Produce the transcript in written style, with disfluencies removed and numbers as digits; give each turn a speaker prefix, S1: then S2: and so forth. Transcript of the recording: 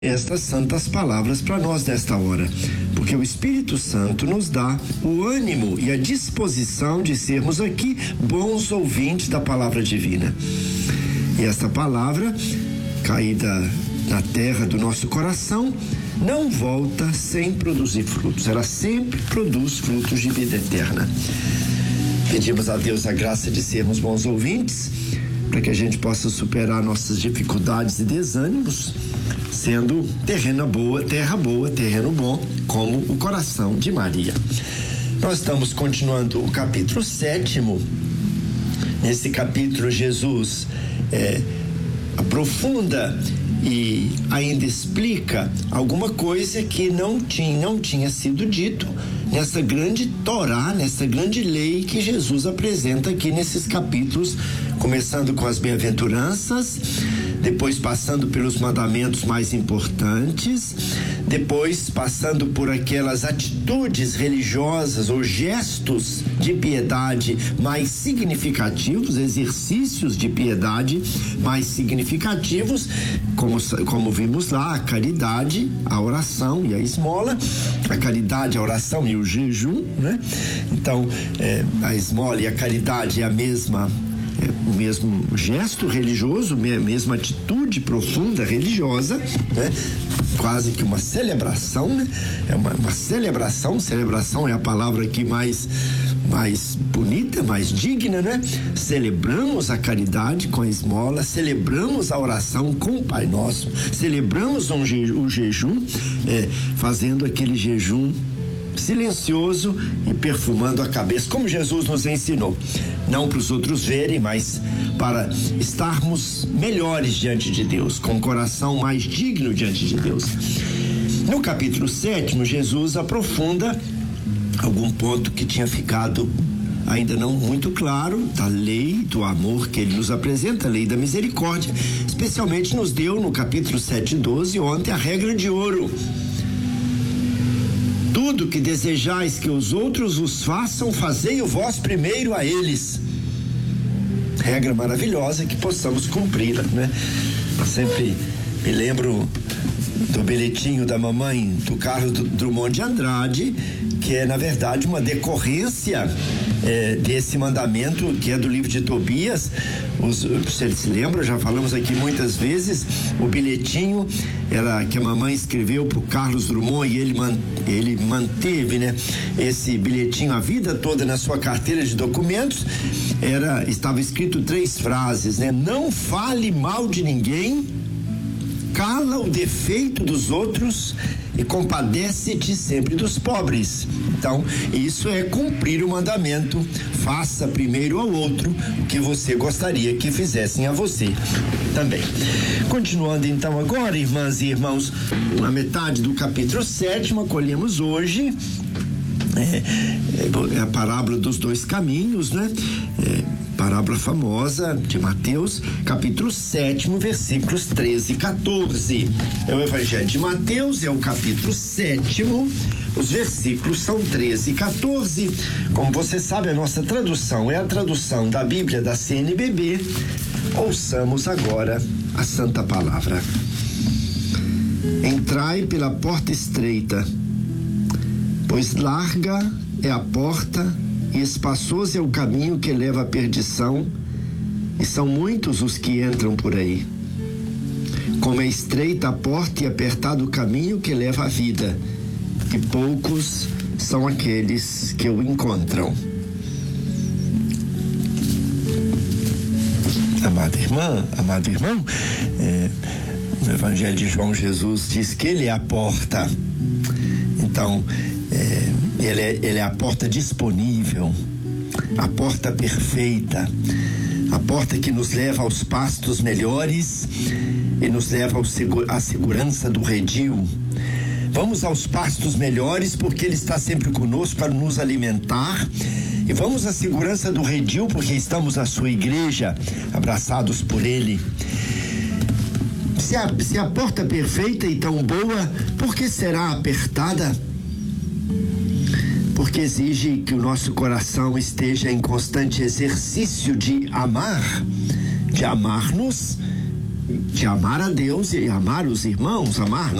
S1: estas santas palavras para nós nesta hora, porque o Espírito Santo nos dá o ânimo e a disposição de sermos aqui bons ouvintes da palavra divina. E esta palavra, caída na terra do nosso coração, não volta sem produzir frutos, ela sempre produz frutos de vida eterna. Pedimos a Deus a graça de sermos bons ouvintes, para que a gente possa superar nossas dificuldades e desânimos, sendo terra boa, terreno bom, como o coração de Maria. Nós estamos continuando o capítulo 7. Nesse capítulo, Jesus aprofunda e ainda explica alguma coisa que não tinha sido dito nessa grande Torá, nessa grande lei que Jesus apresenta aqui nesses capítulos, começando com as bem-aventuranças, depois passando pelos mandamentos mais importantes, depois passando por aquelas atitudes religiosas ou gestos de piedade mais significativos, exercícios de piedade mais significativos, como vimos lá, a caridade, a oração e a esmola, a caridade, a oração e o jejum, né? Então, a esmola e a caridade é o mesmo gesto religioso, a mesma atitude profunda religiosa, né? Quase que uma celebração, né? É uma celebração é a palavra aqui mais bonita, mais digna, né? Celebramos a caridade com a esmola, celebramos a oração com o Pai Nosso, celebramos o jejum, fazendo aquele jejum silencioso e perfumando a cabeça, como Jesus nos ensinou, não para os outros verem, mas para estarmos melhores diante de Deus, com o coração mais digno diante de Deus. No capítulo 7, Jesus aprofunda algum ponto que tinha ficado ainda não muito claro da lei do amor que ele nos apresenta, a lei da misericórdia. Especialmente nos deu no capítulo 7:12 ontem a regra de ouro: tudo que desejais que os outros vos façam, fazei-o vós primeiro a eles. Regra maravilhosa que possamos cumpri-la, né? Eu sempre me lembro do bilhetinho da mamãe do Carlos Drummond de Andrade, que é na verdade uma decorrência desse mandamento que é do livro de Tobias. Você se lembra, já falamos aqui muitas vezes, o bilhetinho era que a mamãe escreveu para o Carlos Drummond, e ele manteve, né, esse bilhetinho a vida toda na sua carteira de documentos. Estava escrito 3 frases, né? Não fale mal de ninguém, cala o defeito dos outros e compadece-te sempre dos pobres. Então, isso é cumprir o mandamento: faça primeiro ao outro o que você gostaria que fizessem a você também. Continuando então agora, irmãs e irmãos, na metade do capítulo 7, acolhemos hoje a parábola dos 2 caminhos, né? Parábola famosa de Mateus, capítulo 7, versículos 13 e 14. É o Evangelho de Mateus, é o capítulo 7, os versículos são 13 e 14. Como você sabe, a nossa tradução é a tradução da Bíblia da CNBB. Ouçamos agora a Santa Palavra. Entrai pela porta estreita, pois larga é a porta e espaçoso é o caminho que leva à perdição, e são muitos os que entram por aí. Como é estreita a porta e apertado o caminho que leva à vida, e poucos são aqueles que o encontram. Amada irmã, amado irmão, no Evangelho de João, Jesus diz que ele é a porta. Então, ele é a porta disponível, a porta perfeita, a porta que nos leva aos pastos melhores e nos leva à segurança do redil. Vamos aos pastos melhores porque ele está sempre conosco para nos alimentar, e vamos à segurança do redil porque estamos na sua igreja, abraçados por ele. Se a porta perfeita e tão boa, por que será apertada? Porque exige que o nosso coração esteja em constante exercício de amar, de amar-nos de amar a Deus e amar os irmãos, amar